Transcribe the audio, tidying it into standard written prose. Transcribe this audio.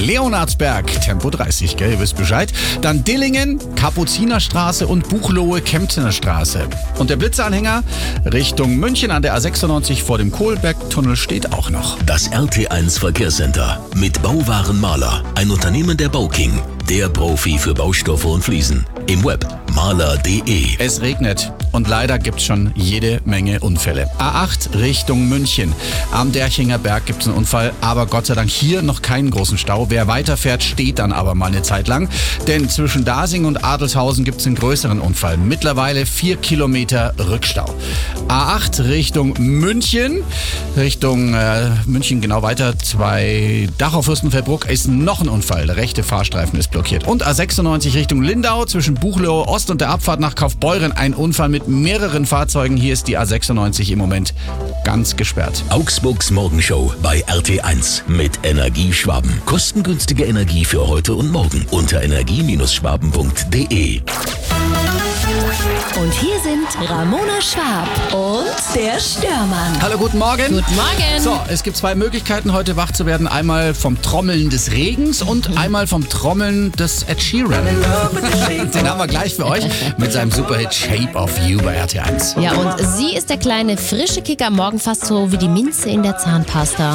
Leonardsberg, Tempo 30, gell, ihr wisst Bescheid. Dann Dillingen, Kapuzinerstraße und Buchloe, Kemptener Straße. Und der Blitzeanhänger Richtung München an der A96 vor dem Kohlbergtunnel steht auch noch. Das RT1 Verkehrscenter mit Bauwaren Mahler, ein Unternehmen der Bauking, der Profi für Baustoffe und Fliesen. Im Web mahler.de. Es regnet und leider gibt's schon jede Menge Unfälle. A8 Richtung München. Am Derchinger Berg gibt's einen Unfall, aber Gott sei Dank hier noch keinen großen Stau. Wer weiterfährt, steht dann aber mal eine Zeit lang. Denn zwischen Dasing und Adelshausen gibt's einen größeren Unfall. Mittlerweile 4 Kilometer Rückstau. A8 Richtung München. Richtung München genau weiter. Dachau-Fürstenfeldbruck ist noch ein Unfall. Der rechte Fahrstreifen ist blockiert. Und A96 Richtung Lindau zwischen Buchloe Ost und der Abfahrt nach Kaufbeuren ein Unfall mit mehreren Fahrzeugen. Hier ist die A96 im Moment ganz gesperrt. Augsburgs Morgenshow bei RT1 mit Energieschwaben. Kostengünstige Energie für heute und morgen unter energie-schwaben.de. Und hier sind Ramona Schwab und der Störmann. Hallo, guten Morgen. Guten Morgen. So, es gibt 2 Möglichkeiten, heute wach zu werden. Einmal vom Trommeln des Regens und einmal vom Trommeln des Ed Sheeran. Den haben wir gleich für euch mit seinem Superhit Shape of You bei RT1. Ja, und sie ist der kleine frische Kick am Morgen, fast so wie die Minze in der Zahnpasta.